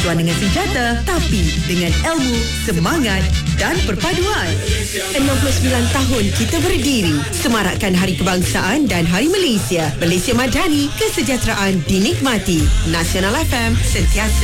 bersentuhan dengan senjata, tapi dengan ilmu, semangat dan perpaduan. 69 tahun kita berdiri, semarakkan Hari Kebangsaan dan Hari Malaysia. Malaysia Madani, kesejahteraan dinikmati. Nasional FM, sentiasa